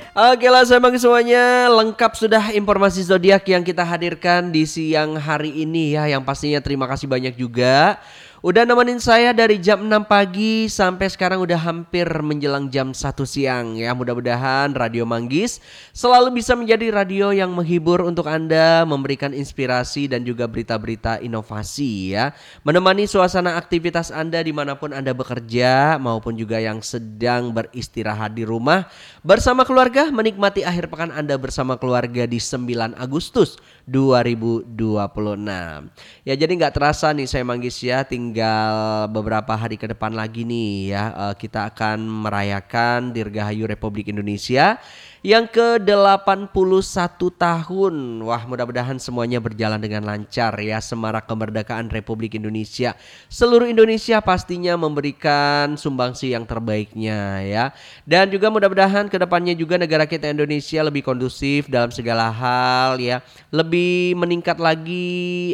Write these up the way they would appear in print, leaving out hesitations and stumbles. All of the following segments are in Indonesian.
Oke lah sama semuanya, lengkap sudah informasi zodiak yang kita hadirkan di siang hari ini ya. Yang pastinya terima kasih banyak juga udah nemenin saya dari jam 6 pagi sampai sekarang udah hampir menjelang jam 1 siang ya. Mudah-mudahan Radio Manggis selalu bisa menjadi radio yang menghibur untuk Anda, memberikan inspirasi dan juga berita-berita inovasi ya. Menemani suasana aktivitas Anda dimanapun Anda bekerja maupun juga yang sedang beristirahat di rumah bersama keluarga, menikmati akhir pekan Anda bersama keluarga di 9 Agustus 2026. Ya jadi nggak terasa nih saya Manggis ya, tinggal beberapa hari ke depan lagi nih ya, kita akan merayakan Dirgahayu Republik Indonesia yang ke-81 tahun. Wah, mudah-mudahan semuanya berjalan dengan lancar ya. Semarak kemerdekaan Republik Indonesia. Seluruh Indonesia pastinya memberikan sumbangsi yang terbaiknya ya. Dan juga mudah-mudahan kedepannya juga negara kita Indonesia lebih kondusif dalam segala hal ya. Lebih meningkat lagi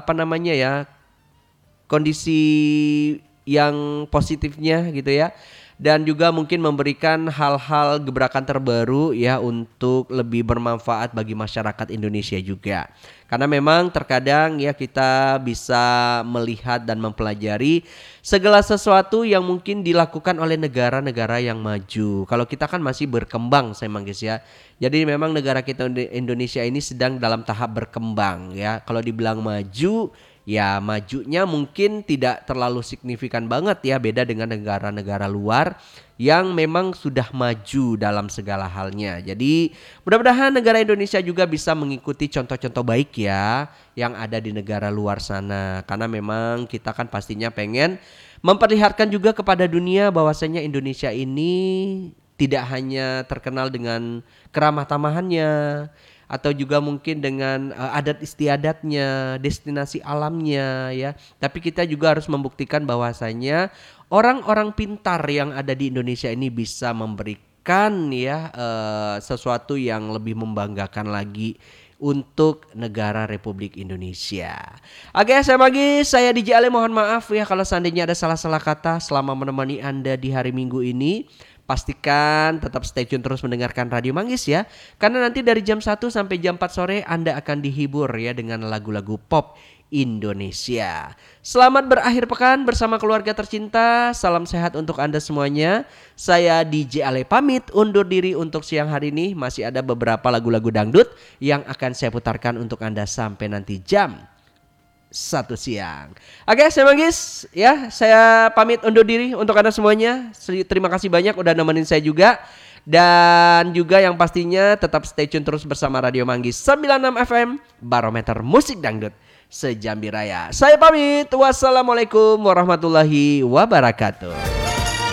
kondisi yang positifnya gitu ya. Dan juga mungkin memberikan hal-hal gebrakan terbaru ya untuk lebih bermanfaat bagi masyarakat Indonesia juga. Karena memang terkadang ya kita bisa melihat dan mempelajari segala sesuatu yang mungkin dilakukan oleh negara-negara yang maju. Kalau kita kan masih berkembang saya Manggis ya. Jadi memang negara kita Indonesia ini sedang dalam tahap berkembang ya. Kalau dibilang maju, ya majunya mungkin tidak terlalu signifikan banget ya, beda dengan negara-negara luar yang memang sudah maju dalam segala halnya. Jadi mudah-mudahan negara Indonesia juga bisa mengikuti contoh-contoh baik ya yang ada di negara luar sana. Karena memang kita kan pastinya pengen memperlihatkan juga kepada dunia bahwasanya Indonesia ini tidak hanya terkenal dengan keramah tamahannya, atau juga mungkin dengan adat istiadatnya, destinasi alamnya ya. Tapi kita juga harus membuktikan bahwasanya orang-orang pintar yang ada di Indonesia ini bisa memberikan ya sesuatu yang lebih membanggakan lagi untuk negara Republik Indonesia. Oke, saya DJ Ale, mohon maaf ya kalau seandainya ada salah-salah kata selama menemani Anda di hari Minggu ini. Pastikan tetap stay tune terus mendengarkan Radio Manggis ya. Karena nanti dari jam 1 sampai jam 4 sore Anda akan dihibur ya dengan lagu-lagu pop Indonesia. Selamat berakhir pekan bersama keluarga tercinta. Salam sehat untuk Anda semuanya. Saya DJ Ale pamit undur diri untuk siang hari ini. Masih ada beberapa lagu-lagu dangdut yang akan saya putarkan untuk Anda sampai nanti jam 1 siang. Oke, saya Manggis ya, saya pamit undur diri untuk Anda semuanya. Terima kasih banyak udah nemenin saya juga. Dan juga yang pastinya tetap stay tune terus bersama Radio Manggis 96 FM, Barometer Musik Dangdut Sejambi Raya. Saya pamit. Wassalamualaikum warahmatullahi wabarakatuh.